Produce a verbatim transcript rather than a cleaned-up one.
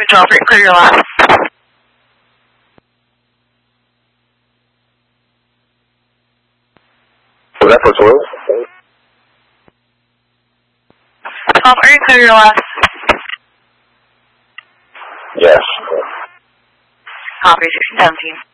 twelve, are you clear your last? Was that for soil? twelve, are you clear your last? Yes. Copy, sixteen seventeen.